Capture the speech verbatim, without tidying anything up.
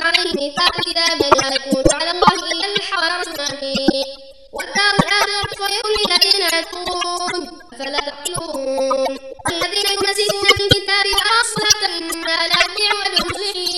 عليه ميثاق الكتاب لا يكون على الله إلا الحق والرسول والدار الآخرة خير للذين يتقون أفلا تعقلون